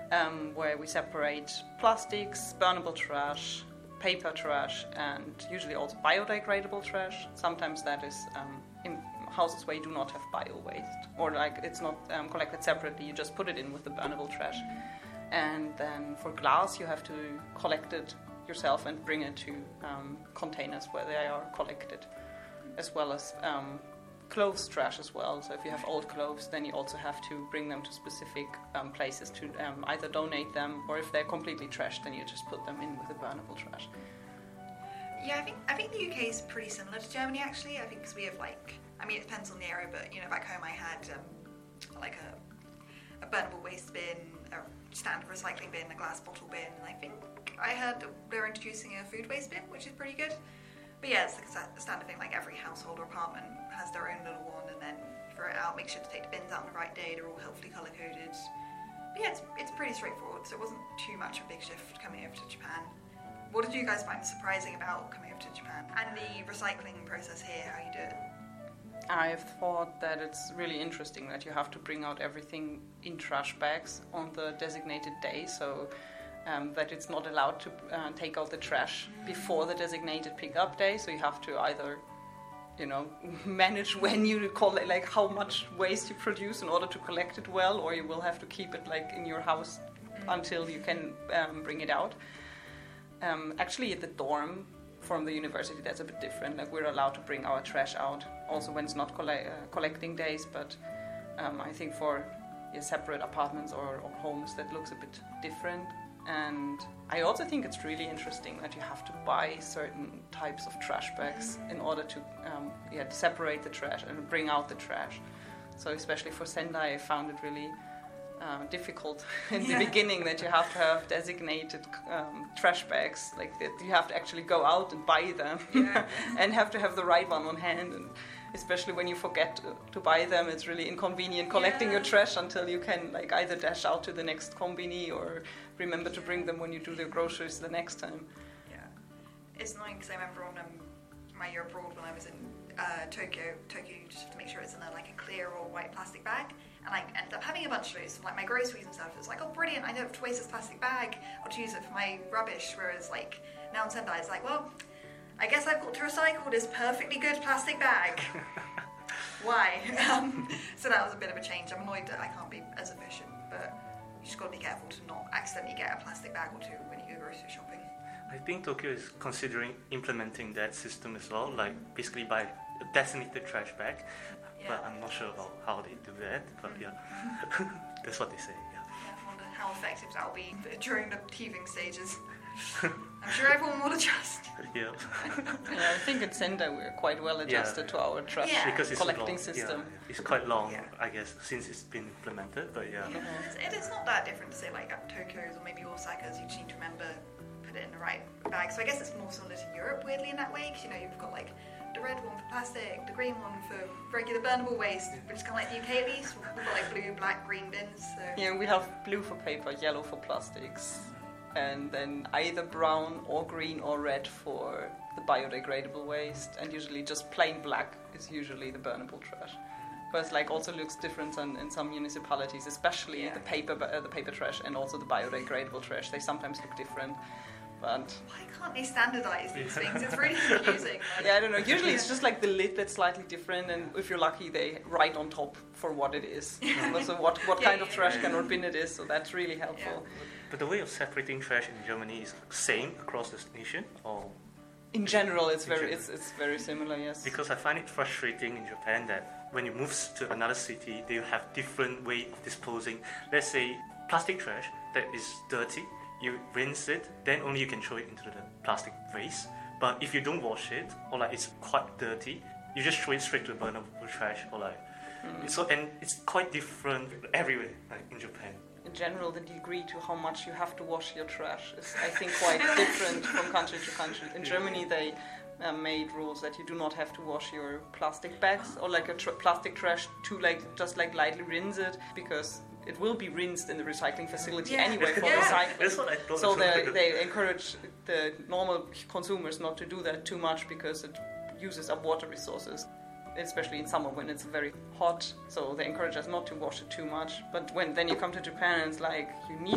where we separate plastics, burnable trash, paper trash, and usually also biodegradable trash. Sometimes that is in houses where you do not have bio waste, or like it's not collected separately, you just put it in with the burnable trash. And then for glass, you have to collect it yourself and bring it to containers where they are collected, as well as clothes trash as well. So if you have old clothes, then you also have to bring them to specific places to either donate them, or if they're completely trashed, then you just put them in with the burnable trash. Yeah, I think the UK is pretty similar to Germany actually. I think because we have it depends on the area, but back home I had a burnable waste bin, a standard recycling bin, a glass bottle bin, and I think I heard that they're introducing a food waste bin, which is pretty good. But yeah, it's like a standard thing, like every household or apartment has their own little one, and then throw it out, make sure to take the bins out on the right day, they're all healthily colour-coded. But yeah, it's pretty straightforward, so it wasn't too much of a big shift coming over to Japan. What did you guys find surprising about coming over to Japan? And the recycling process here, how you do it? I've thought that it's really interesting that you have to bring out everything in trash bags on the designated day, so that it's not allowed to take out the trash before the designated pickup day. So you have to either, manage when you collect, like how much waste you produce in order to collect it well, or you will have to keep it like in your house until you can bring it out. Actually, at the dorm from the university, that's a bit different. Like we're allowed to bring our trash out, also when it's not collecting days. But I think for separate apartments or homes, that looks a bit different. And I also think it's really interesting that you have to buy certain types of trash bags in order to separate the trash and bring out the trash. So especially for Sendai, I found it really difficult in the beginning that you have to have designated trash bags, like that you have to actually go out and buy them and have to have the right one on hand. And especially when you forget to buy them, it's really inconvenient collecting your trash until you can like either dash out to the next combini or remember to bring them when you do the groceries the next time. Yeah, it's annoying because I remember on my year abroad when I was in Tokyo, you just have to make sure it's in a clear or white plastic bag, and I ended up having a bunch of those for my groceries and stuff. It's like, oh brilliant, I don't have to waste this plastic bag, I'll use it for my rubbish, whereas now in Sendai it's like, well, I guess I've got to recycle this perfectly good plastic bag. Why? So that was a bit of a change. I'm annoyed that I can't be as efficient, but you just got to be careful to not accidentally get a plastic bag or two when you go grocery shopping. I think Tokyo is considering implementing that system as well, basically by a designated trash bag. Yeah. But I'm not sure about how they do that, but that's what they say. Yeah. I wonder how effective that'll be during the teething stages. I'm sure everyone will adjust. Yeah. I think in Sendai we're quite well adjusted to our trash collecting system. Yeah. It's quite long, I guess, since it's been implemented, but It's not that different to say at Tokyo's or maybe Osaka's. You just need to remember put it in the right bag. So I guess it's more similar to Europe, weirdly, in that way, because you've got the red one for plastic, the green one for regular burnable waste, which is kind of like the UK at least. We've got blue, black, green bins. So. Yeah, we have blue for paper, yellow for plastics, and then either brown or green or red for the biodegradable waste, and usually just plain black is usually the burnable trash. But it also looks different in some municipalities, especially the paper trash and also the biodegradable trash. They sometimes look different. But why can't they standardise these things? It's really confusing. I don't know. Usually it's just the lid that's slightly different, and if you're lucky, they write on top for what it is. So what kind of trash can or bin it is. So that's really helpful. Yeah. But the way of separating trash in Germany is same across the nation, or? In general, it's very similar. Yes. Because I find it frustrating in Japan that when you move to another city, they have different way of disposing. Let's say plastic trash that is dirty. You rinse it, then only you can throw it into the plastic waste. But if you don't wash it, or it's quite dirty, you just throw it straight to the burnable trash, or and it's quite different everywhere, in Japan. In general, the degree to how much you have to wash your trash is, I think, quite different from country to country. In Germany, they made rules that you do not have to wash your plastic bags or plastic trash to just lightly rinse it, because it will be rinsed in the recycling facility anyway for recycling. That's what I thought. So they encourage the normal consumers not to do that too much, because it uses up water resources, especially in summer when it's very hot. So they encourage us not to wash it too much. But then you come to Japan and it's you need